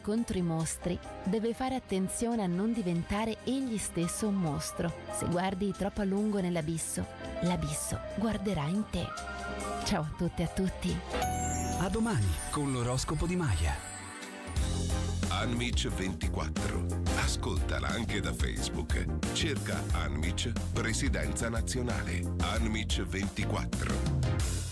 contro i mostri, deve fare attenzione a non diventare egli stesso un mostro. Se guardi troppo a lungo nell'abisso, l'abisso guarderà in te. Ciao a tutte e a tutti. A domani con l'oroscopo di Maya. Anmitch 24. Ascoltala anche da Facebook. Cerca Anmitch Presidenza Nazionale. Anmitch 24.